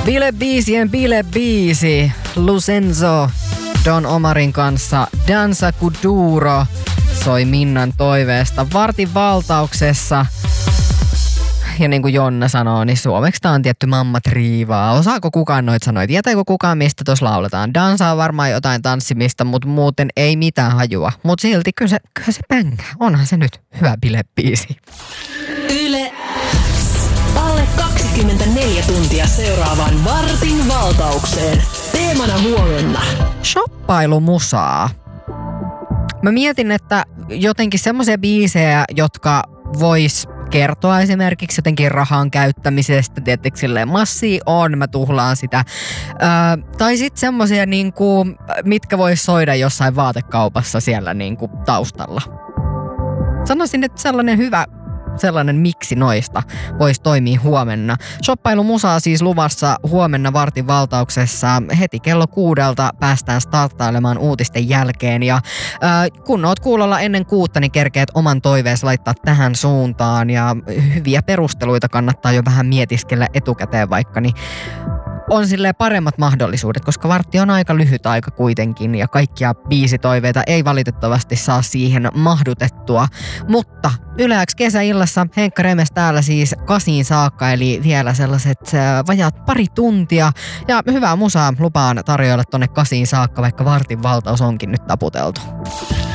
Bilebiisien bilebiisi. Lucenzo Don Omarin kanssa Danza Kuduro soi Minnan toiveesta vartin valtauksessa. Ja niin kuin Jonna sanoo, niin suomeksi tää on tietty mammat riivaa. Osaako kukaan noit sanoa? Tietääkö kukaan, mistä tuossa lauletaan? Dansa on varmaan jotain tanssimista, mutta muuten ei mitään hajua. Mutta silti kyllä se pängää. Onhan se nyt hyvä bilebiisi. Yle alle 24 tuntia seuraavaan vartin valtaukseen. Teemana huomenna. Shoppailumusaa. Mä mietin, että jotenkin semmoisia biisejä, jotka vois kertoa esimerkiksi jotenkin rahan käyttämisestä, tietenkin silleen massia on, mä tuhlaan sitä. Tai sitten semmoisia, niinku, mitkä vois soida jossain vaatekaupassa siellä niinku, taustalla. Sanoisin, että sellainen miksi noista voisi toimia huomenna. Shoppailumusaa siis luvassa huomenna vartin valtauksessa. Heti kello 6 päästään starttailemaan uutisten jälkeen. Ja kun oot kuulolla ennen 6, niin kerkeet oman toiveesi laittaa tähän suuntaan. Ja hyviä perusteluita kannattaa jo vähän mietiskellä etukäteen vaikka, niin on silleen paremmat mahdollisuudet, koska vartti on aika lyhyt aika kuitenkin ja kaikkia biisitoiveita ei valitettavasti saa siihen mahdutettua. Mutta Yle X kesäillassa Henkka Remes täällä siis 8 saakka, eli vielä sellaiset vajaat pari tuntia. Ja hyvää musaa lupaan tarjoilla tonne 8 saakka, vaikka vartin valtaus onkin nyt taputeltu.